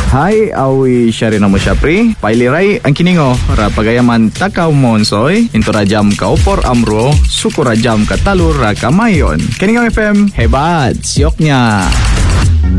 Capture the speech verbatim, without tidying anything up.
Hai, awi syari nama Syapri. Pailirai ang kiningo ra pagayaman takaw monsoy into rajam ka opor amro suku rajam ka talur ra kamayon. Kiningo F M hebat sioknya.